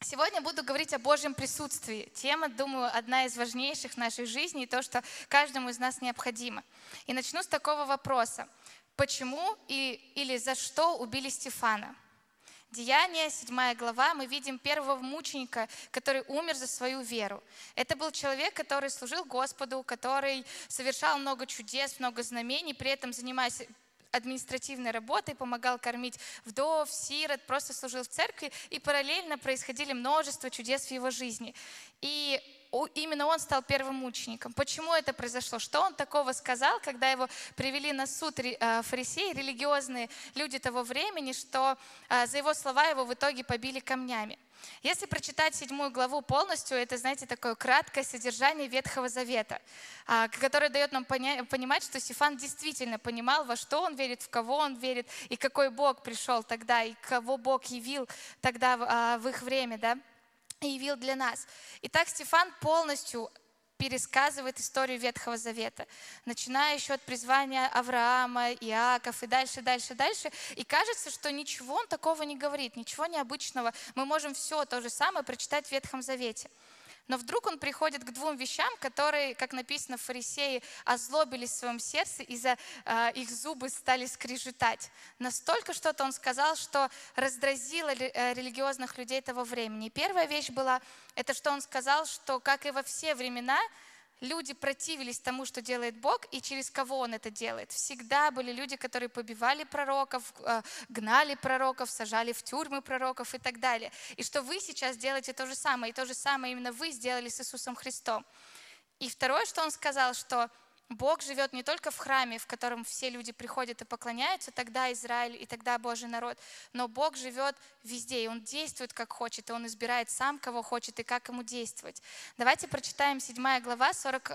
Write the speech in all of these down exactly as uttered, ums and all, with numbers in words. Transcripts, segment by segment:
Сегодня буду говорить о Божьем присутствии. Тема, думаю, одна из важнейших в нашей жизни и то, что каждому из нас необходимо. И начну с такого вопроса. Почему и, или за что убили Стефана? Деяния, седьмая глава, мы видим первого мученика, который умер за свою веру. Это был человек, который служил Господу, который совершал много чудес, много знамений, при этом занимаясь административной работой, помогал кормить вдов, сирот, просто служил в церкви, и параллельно происходили множество чудес в его жизни. И именно он стал первым мучеником. Почему это произошло? Что он такого сказал, когда его привели на суд фарисеи, религиозные люди того времени, что за его слова его в итоге побили камнями? Если прочитать седьмую главу полностью, это, знаете, такое краткое содержание Ветхого Завета, которое дает нам понимать, что Стефан действительно понимал, во что он верит, в кого он верит, и какой Бог пришел тогда, и кого Бог явил тогда в их время, да, и явил для нас. Итак, Стефан полностью пересказывает историю Ветхого Завета, начиная еще от призвания Авраама, Иаков и дальше, дальше, дальше. И кажется, что ничего он такого не говорит, ничего необычного. Мы можем все то же самое прочитать в Ветхом Завете. Но вдруг он приходит к двум вещам, которые, как написано, фарисеи озлобились в своем сердце, и за э, их зубы стали скрежетать. Настолько что-то он сказал, что раздразило религиозных людей того времени. И первая вещь была, это что он сказал, что, как и во все времена, люди противились тому, что делает Бог, и через кого Он это делает. Всегда были люди, которые побивали пророков, гнали пророков, сажали в тюрьмы пророков и так далее. И что вы сейчас делаете то же самое, и то же самое именно вы сделали с Иисусом Христом. И второе, что Он сказал, что Бог живет не только в храме, в котором все люди приходят и поклоняются, тогда Израиль и тогда Божий народ, но Бог живет везде, и Он действует как хочет, и Он избирает сам, кого хочет, и как Ему действовать. Давайте прочитаем седьмая глава, сорок,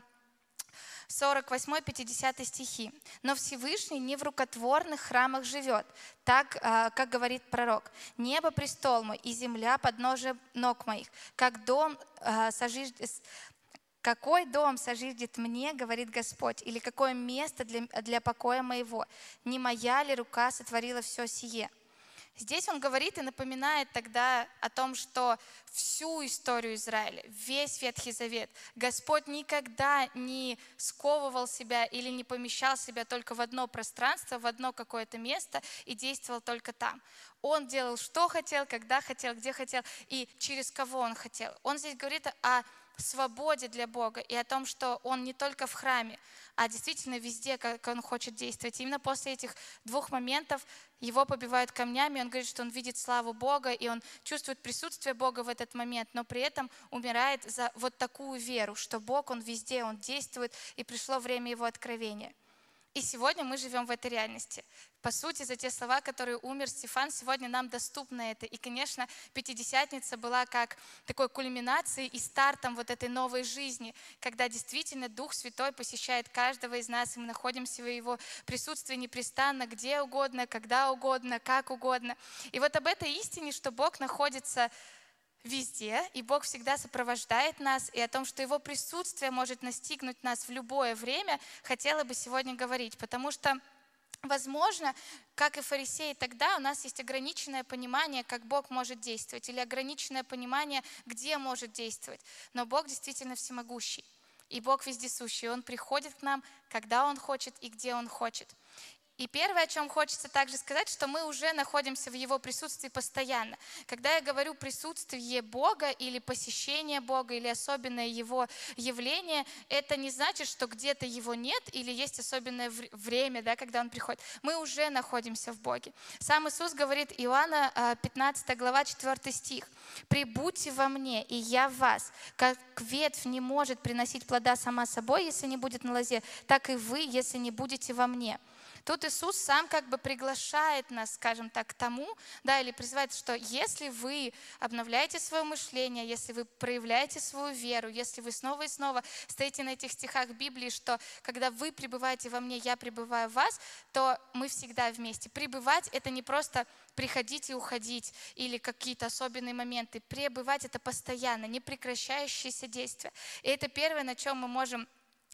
сорок восемь пятьдесят стихи. «Но Всевышний не в рукотворных храмах живет, так, как говорит пророк. Небо престол мой, и земля подножие ног моих, как дом сожиждет... Какой дом сожиждет мне, говорит Господь, или какое место для, для покоя моего? Не моя ли рука сотворила все сие?» Здесь он говорит и напоминает тогда о том, что всю историю Израиля, весь Ветхий Завет, Господь никогда не сковывал себя или не помещал себя только в одно пространство, в одно какое-то место и действовал только там. Он делал, что хотел, когда хотел, где хотел и через кого он хотел. Он здесь говорит о свободе для Бога и о том, что Он не только в храме, а действительно везде, как Он хочет действовать. И именно после этих двух моментов его побивают камнями, он говорит, что он видит славу Бога, и он чувствует присутствие Бога в этот момент, но при этом умирает за вот такую веру, что Бог, Он везде, Он действует, и пришло время Его откровения. И сегодня мы живем в этой реальности. По сути, за те слова, которые умер Стефан, сегодня нам доступно это. И, конечно, Пятидесятница была как такой кульминацией и стартом вот этой новой жизни, когда действительно Дух Святой посещает каждого из нас, и мы находимся в Его присутствии непрестанно, где угодно, когда угодно, как угодно. И вот об этой истине, что Бог находится везде, и Бог всегда сопровождает нас, и о том, что Его присутствие может настигнуть нас в любое время, хотела бы сегодня говорить, потому что, возможно, как и фарисеи тогда, у нас есть ограниченное понимание, как Бог может действовать, или ограниченное понимание, где может действовать, но Бог действительно всемогущий, и Бог вездесущий, Он приходит к нам, когда Он хочет и где Он хочет. И первое, о чем хочется также сказать, что мы уже находимся в Его присутствии постоянно. Когда я говорю присутствие Бога или посещение Бога, или особенное Его явление, это не значит, что где-то Его нет или есть особенное время, да, когда Он приходит. Мы уже находимся в Боге. Сам Иисус говорит, Иоанна пятнадцатая глава, четвёртый стих. «Прибудьте во мне, и я в вас. Как ветвь не может приносить плода сама собой, если не будет на лозе, так и вы, если не будете во мне». Тут Иисус сам как бы приглашает нас, скажем так, к тому, да, или призывает, что если вы обновляете свое мышление, если вы проявляете свою веру, если вы снова и снова стоите на этих стихах Библии, что когда вы пребываете во мне, я пребываю в вас, то мы всегда вместе. Пребывать — это не просто приходить и уходить, или какие-то особенные моменты. Пребывать — это постоянно, непрекращающееся действие. И это первое, на чем мы можем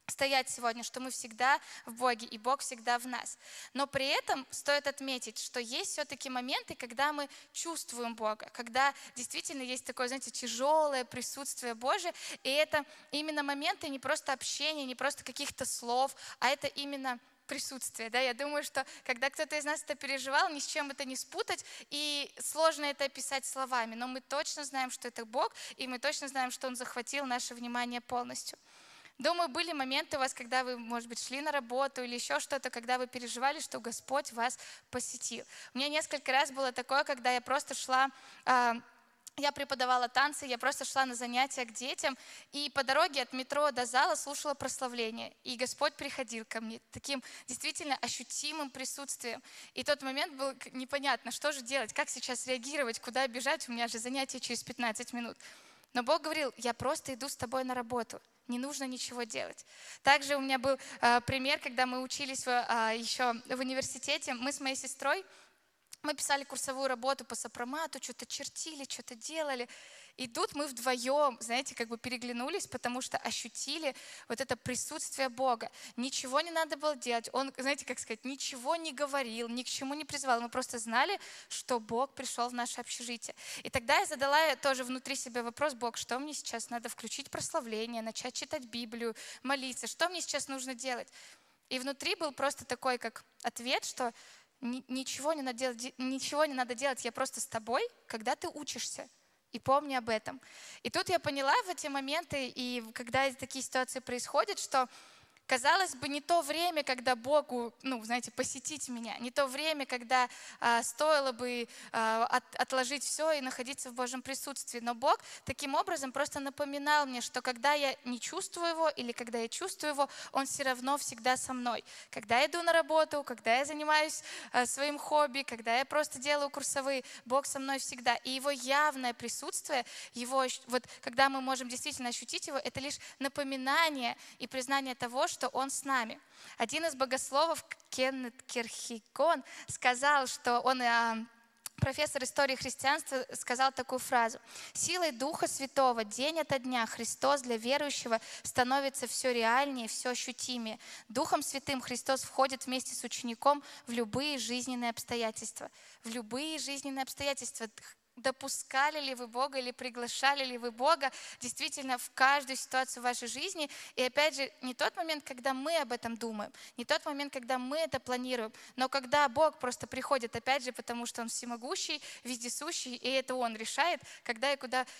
стоять сегодня, что мы всегда в Боге, и Бог всегда в нас. Но при этом стоит отметить, что есть все-таки моменты, когда мы чувствуем Бога, когда действительно есть такое, знаете, тяжелое присутствие Божие, и это именно моменты не просто общения, не просто каких-то слов, а это именно присутствие, да, я думаю, что когда кто-то из нас это переживал, ни с чем это не спутать, и сложно это описать словами, но мы точно знаем, что это Бог, и мы точно знаем, что Он захватил наше внимание полностью. Думаю, были моменты у вас, когда вы, может быть, шли на работу или еще что-то, когда вы переживали, что Господь вас посетил. У меня несколько раз было такое, когда я просто шла, а, я преподавала танцы, я просто шла на занятия к детям, и по дороге от метро до зала слушала прославление. И Господь приходил ко мне таким действительно ощутимым присутствием. И тот момент был непонятно, что же делать, как сейчас реагировать, куда бежать, у меня же занятие через пятнадцать минут. Но Бог говорил, я просто иду с тобой на работу. Не нужно ничего делать. Также у меня был э, пример, когда мы учились в, э, еще в университете. Мы с моей сестрой, мы писали курсовую работу по сопромату, что-то чертили, что-то делали. И тут мы вдвоем, знаете, как бы переглянулись, потому что ощутили вот это присутствие Бога. Ничего не надо было делать. Он, знаете, как сказать, ничего не говорил, ни к чему не призывал. Мы просто знали, что Бог пришел в наше общежитие. И тогда я задала тоже внутри себя вопрос: Бог, что мне сейчас надо включить прославление, начать читать Библию, молиться? Что мне сейчас нужно делать? И внутри был просто такой как ответ, что ничего не надо делать, ничего не надо делать, я просто с тобой, когда ты учишься. И помни об этом. И тут я поняла в эти моменты, и когда такие ситуации происходят, что, казалось бы, не то время, когда Богу, ну, знаете, посетить меня, не то время, когда а, стоило бы а, от, отложить все и находиться в Божьем присутствии. Но Бог таким образом просто напоминал мне, что когда я не чувствую Его или когда я чувствую Его, Он все равно всегда со мной. Когда я иду на работу, когда я занимаюсь а, своим хобби, когда я просто делаю курсовые, Бог со мной всегда. И Его явное присутствие, его, вот, когда мы можем действительно ощутить Его, это лишь напоминание и признание того, что что Он с нами. Один из богословов, Кеннет Киркегорд, сказал, что он, профессор истории христианства, сказал такую фразу: «Силой Духа Святого день ото дня Христос для верующего становится все реальнее, все ощутимее. Духом Святым Христос входит вместе с учеником в любые жизненные обстоятельства». В любые жизненные обстоятельства. Допускали ли вы Бога или приглашали ли вы Бога действительно в каждую ситуацию в вашей жизни? И опять же, не тот момент, когда мы об этом думаем, не тот момент, когда мы это планируем, но когда Бог просто приходит, опять же, потому что Он всемогущий, вездесущий, и это Он решает, когда и куда